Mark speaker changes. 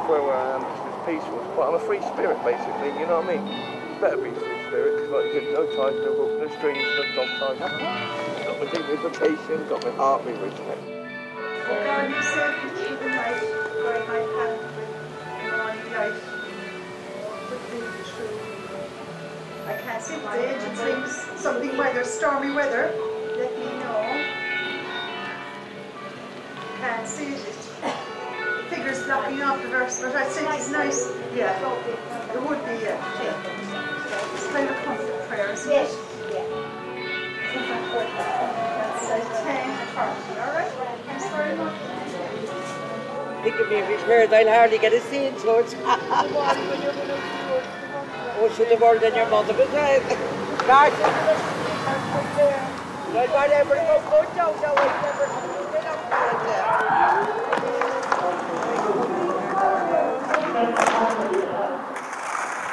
Speaker 1: where I am because it's peaceful. But I'm a free spirit, basically, you know what I mean? Better be a free spirit, because like you get no ties, no hook, no strings, no dog ties. Got my dignification, got my heart, my respect.
Speaker 2: God, you said that you the night where my path with morning light would be true. I can't see the agent things, something weather, stormy weather. Let me know. Can't see it. The figure's blocking off the verse, but I think it's nice. Yeah, it would be, yeah. It's kind of a comfort prayer, isn't it? That's like 10 and 30, alright? Thanks very much.
Speaker 3: Think of me repaired, I'll hardly get a scene, so it's... Oh, should have more than your mother was right. Gosh, whatever, go down, I never